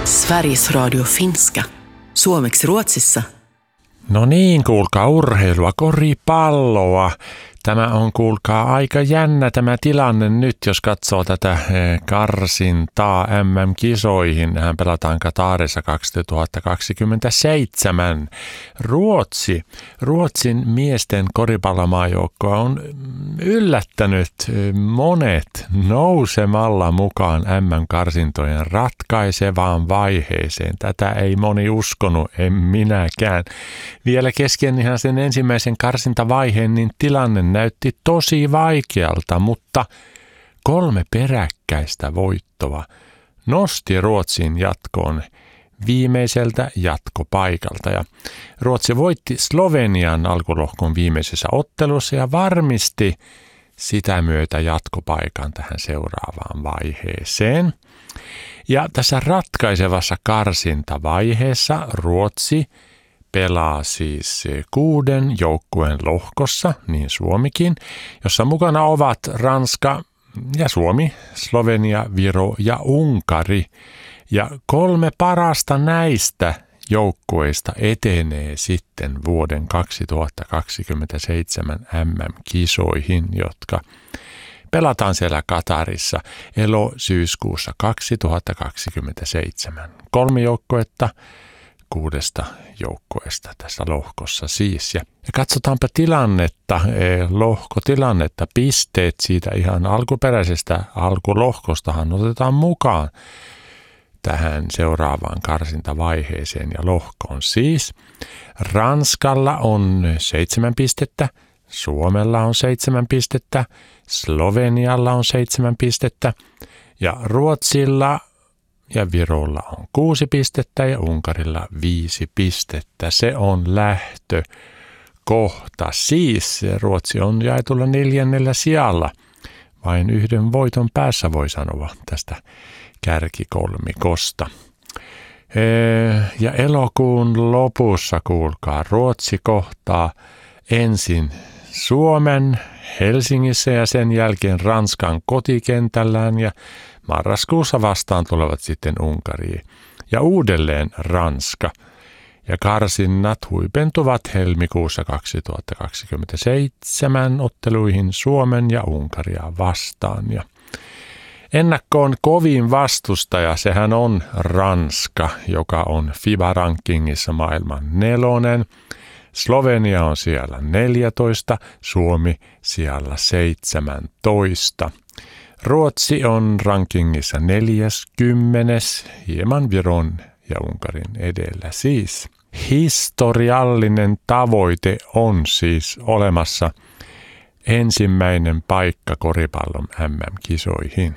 Sveriges Radio Finska. Suomeksi Ruotsissa. No niin, kuulkaa urheilua, koripalloa. Tämä on, kuulkaa, aika jännä tämä tilanne nyt, jos katsoo tätä karsintaa MM-kisoihin. Hän pelataan Katarissa 2027. Ruotsin miesten koripallomaajoukkoa on yllättänyt monet nousemalla mukaan MM-karsintojen ratkaisevaan vaiheeseen. Tätä ei moni uskonut, en minäkään. Vielä kesken ihan sen ensimmäisen karsintavaiheen, niin tilanne näytti tosi vaikealta, mutta 3 peräkkäistä voittoa nosti Ruotsin jatkoon viimeiseltä jatkopaikalta. Ja Ruotsi voitti Slovenian alkulohkon viimeisessä ottelussa ja varmisti sitä myötä jatkopaikan tähän seuraavaan vaiheeseen. Ja tässä ratkaisevassa karsintavaiheessa Ruotsi pelaa siis 6 joukkueen lohkossa, niin Suomikin, jossa mukana ovat Ranska ja Suomi, Slovenia, Viro ja Unkari. Ja 3 parasta näistä joukkueista etenee sitten vuoden 2027 MM-kisoihin, jotka pelataan siellä Katarissa elo-syyskuussa 2027. 3 joukkuetta 6 joukkueesta tässä lohkossa siis. Ja katsotaanpa tilannetta, lohkotilannetta, pisteet siitä ihan alkuperäisestä alkulohkostahan otetaan mukaan tähän seuraavaan karsintavaiheeseen ja lohkoon siis. Ranskalla on 7 pistettä, Suomella on 7 pistettä, Slovenialla on 7 pistettä ja Ruotsilla ja Virolla on 6 pistettä ja Unkarilla 5 pistettä. Se on lähtökohta. Siis Ruotsi on jaetulla 4. sijalla. Vain 1 voiton päässä voi sanoa tästä kärkikolmikosta. Ja elokuun lopussa, kuulkaa, Ruotsi kohtaa ensin Suomen Helsingissä ja sen jälkeen Ranskan kotikentällään ja marraskuussa vastaan tulevat sitten Unkariin ja uudelleen Ranska. Ja karsinnat huipentuvat helmikuussa 2027 otteluihin Suomen ja Unkaria vastaan. Ja ennakkoon kovin vastustaja, sehän on Ranska, joka on FIBA-rankingissa maailman 4. Slovenia on siellä 14, Suomi siellä 17. Ruotsi on rankingissa 40, hieman Viron ja Unkarin edellä siis. Historiallinen tavoite on siis olemassa, ensimmäinen paikka koripallon MM-kisoihin.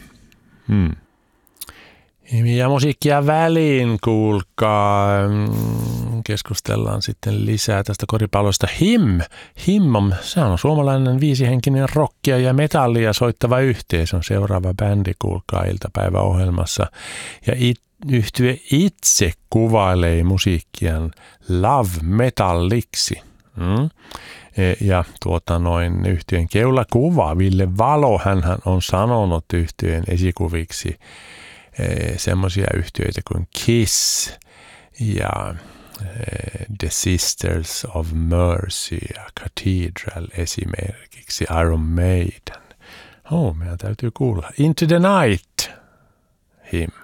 Ja musiikkia väliin, kuulkaa. Keskustellaan sitten lisää tästä koripallosta. Se on suomalainen 5-henkinen rockia ja metallia soittava yhteisö. On seuraava bändi, kuulkaa, iltapäiväohjelmassa. Ja yhtye itse kuvailee musiikkiaan love metalliksi. Ja yhtyeen keulakuva Ville Valo, hänhän on sanonut yhtyeen esikuviksi semmoisia yhtyeitä kuin Kiss ja The Sisters of Mercy ja Cathedral esimerkiksi, Iron Maiden. Meidän täytyy kuulla Into the Night, him.